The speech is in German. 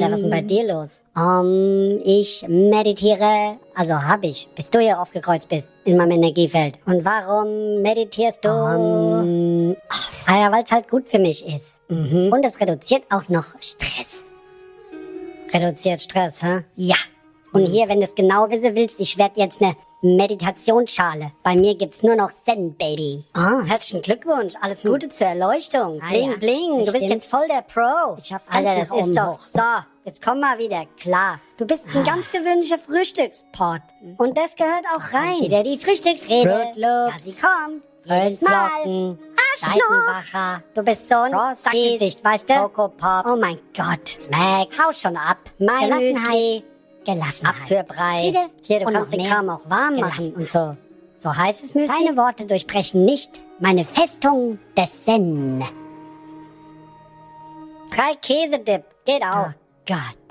was ist denn bei dir los? Ich meditiere, also hab ich, bis du hier aufgekreuzt bist in meinem Energiefeld. Und warum meditierst du? Ja, weil es halt gut für mich ist. Und es reduziert auch noch Stress. Reduziert Stress, hä? Ja. Und hier, wenn du es genau wissen willst, ich werde jetzt eine Meditationsschale. Bei mir gibt's nur noch Zen, Baby. Herzlichen Glückwunsch. Alles Gute zur Erleuchtung. Bling, ja. bling. Du bist Stimmt. jetzt voll der Pro. Ich hab's ganz Alter, nach das ist oben doch hoch. so. Jetzt komm mal wieder klar. Du bist ein ganz gewöhnlicher Frühstückspot. Und das gehört auch rein. Wieder die Frühstücksrede. Fruit Loops. Ja, sie kommt. Jedes Mal. Seidenbacher. Du bist so ein Frosties. Sackgesicht, weißt du? Coco Pops. Oh mein Gott. Smacks. Hau schon ab. Mein Gelassenheit. Müsli. Gelassenheit. Apfelbrei. Bitte? Hier, du Und kannst noch den mehr. Kram auch warm machen Gelassen. und so. So heißes Müsli. Deine Worte durchbrechen nicht meine Festung des Zen. 3 Käsedip. Geht auch. Oh Gott.